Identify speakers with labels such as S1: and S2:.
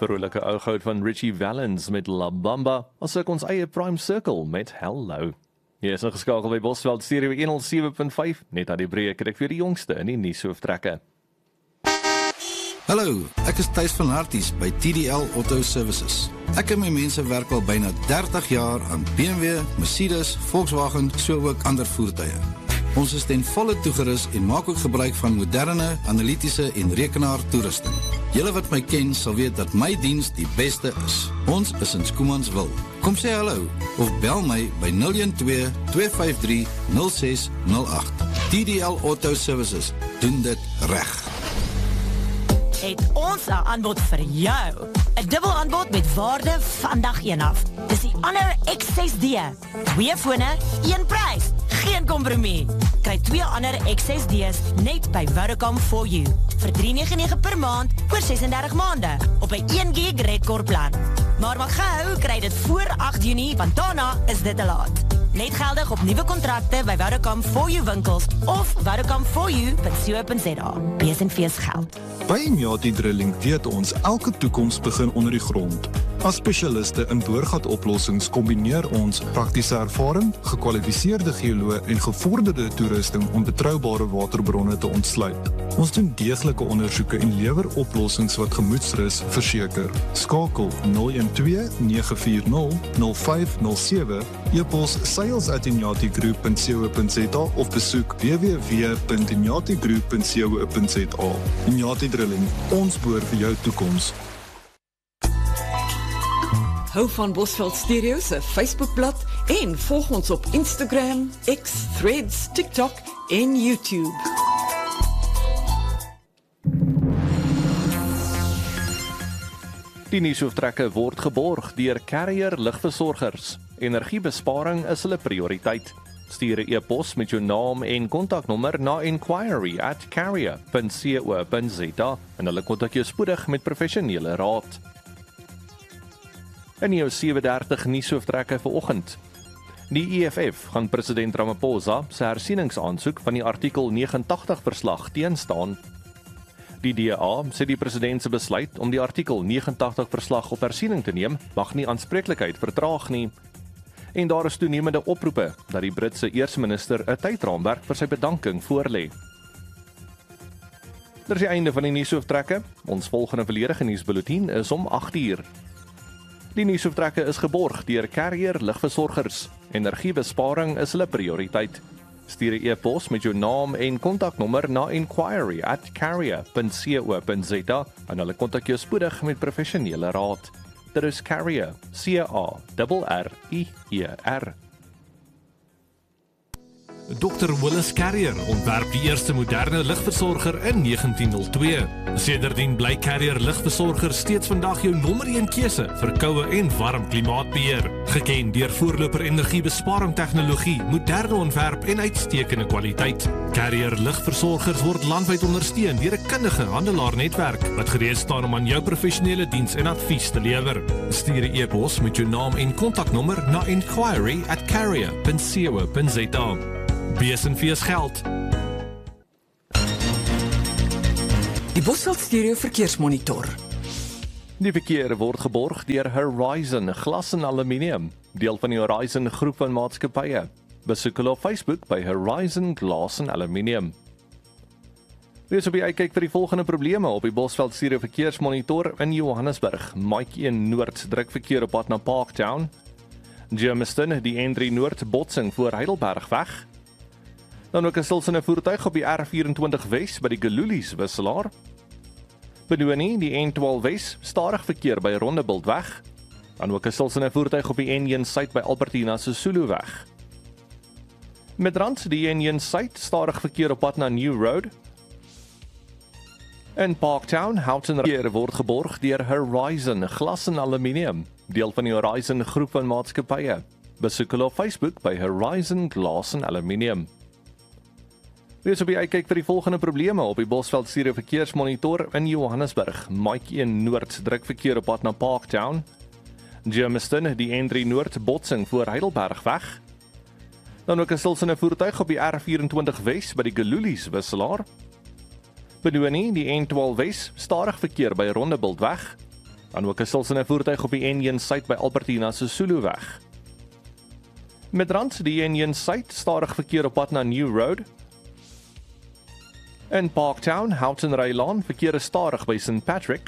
S1: Verroelike oughoud van Richie Valens met La Bamba, as ook ons eie Prime Circle met Hello. Jy is ingeskakel by Bosveld Stereo 107.5, net aan die breek het ek vir die jongste in die nuushooftrekke.
S2: Hallo, ek is Thys van Harties by TDL Auto Services. Ek en my mense werk al byna 30 jaar aan BMW, Mercedes, Volkswagen, so ook ander voertuie. Ons is ten volle toegerus en maak ook gebruik van moderne, analitiese en rekenaar toerusting. Julle wat my ken sal weet dat my diens die beste is. Ons is in Schoemansville. Kom sê hallo of bel my by 012-253-0608. TDL Auto Services doen dit reg.
S3: Het ons 'n aanbod vir jou. 'n Dubbel aanbod met waarde van dag 1 af. Dis die Honor X6D. 2 fone, 1 prys. Geen kompromie. Kry 2 ander X6D's net by Vodacom for you. Vir $399 per maand oor 36 maande op 'n 1 gig Redcore plan. Maar maak gehou, kry dit voor 8 Junie, want daarna is dit te laat. Net geldig op nuwe kontrakte by Vodacom for you winkels of vodacom4u.co.za. BSNV's geld.
S4: By Inyati Drilling weet ons elke toekoms begin onder die grond. As spesialiste in boorgatoplossings kombineer ons praktiese ervaring, gekwalifiseerde geoloë en gevorderde toerusting om betroubare waterbronne te ontsluit. Ons doen deeglike ondersoeke en lewer oplossings wat gemoedsrus verseker. Skakel 012-940-0507, e-pos sales@inyatigroup.co.za of besoek www.inyatigroup.co.za. Inyati Drilling, ons boor vir jou toekoms.
S5: Hou van Bosveld Stereo se Facebookblad en volg ons op Instagram, X, Threads, TikTok en YouTube.
S1: Die nuushooftrekke word geborg deur Carrier lugversorgers. Energiebesparing is hulle prioriteit. Stuur 'n e-pos met jou naam en kontaknommer na inquiry@carrier.co.za en hulle kontak jou spoedig met professionele raad. In jou 7:30 nuushooftrekke vanoggend. Die EFF gaan president Ramaphosa se hersieningsaansoek van die artikel 89 verslag teenstaan. Die DA sê die president se besluit om die artikel 89 verslag op hersiening te neem mag nie aanspreeklikheid vertraag nie. En daar is toenemende oproepe dat die Britse eersminister 'n tydraamwerk vir sy bedanking voorlê. Dit is die einde van die nuushooftrekke. Ons volgende volledige nuusbulletin is om 8:00. Die nuushooftrekke is geborg deur Carrier lugversorgers. Energiebesparing is hulle prioriteit. Stuur 'n e-pos met jou naam en kontaknommer na inquiry@carrier.co.za en hulle kontak jou spoedig met professionele raad. Dit is Carrier, C-A-R-R-I-E-R.
S6: Dr. Willis Carrier ontwerp die eerste moderne lugversorger in 1902. Sedertdien bly Carrier lugversorger steeds vandag jou nommer 1 keuse vir koue en warm klimaatbeheer. Geken deur voorloper energiebesparing tegnologie, moderne ontwerp en uitstekende kwaliteit. Carrier lugversorgers word landwyd ondersteun deur 'n kundige handelaarnetwerk wat gereed staan om aan jou professionele diens en advies te lewer. Stuur 'n e-pos met jou naam en kontaknommer na inquiry@carrier.co.za. BSNV's geld.
S5: Die Bosveld Stereo Verkeersmonitor.
S1: Die verkeer word geborg deur Horizon Glas en Aluminium, deel van die Horizon groep van maatskappye. Besoek hulle op Facebook by Horizon Glas en Aluminium. Wees op die uitkyk vir die volgende probleme op die Bosveld Stereo Verkeersmonitor in Johannesburg. Mike 1 Noord druk verkeer op pad na Parktown. Germiston, die N3 Noord botsing voor Heidelbergweg. Dan ook 'n stilsynne voertuig op die R24 Wes by die Galulies wisselaar. Benoni, die N12 Wes, stadig verkeer by Rondebultweg. Dan ook 'n stilsynne voertuig op die N1 Suid by Albertina Sisuluweg. Midrand, die N1 Suid, stadig verkeer op pad na New Road. In Parktown, Houghton verkeer word geborg deur Horizon Glas en Aluminium, deel van die Horizon groep van maatskappye. Besoek hulle op Facebook by Horizon Glas en Aluminium. Wees op die uitkyk vir die volgende probleme op die Bosveld Stereo Verkeersmonitor in Johannesburg. Mike 1 Noord druk verkeer op pad na Parktown. Germiston, die N3 Noord botsing voor Heidelbergweg. Dan ook 'n stilsynne voertuig op die R24 Wes by die Galulies wisselaar. Benoni, die N12 Wes, stadig verkeer by Rondebultweg. Dan ook 'n stilsynne voertuig op die N1 Suid by Albertina se Suleweg. Midrand die N1 Suid stadig verkeer op pad na New Road. In Parktown, Houghton Ray Lane, verkeer is stadig by St Patrick.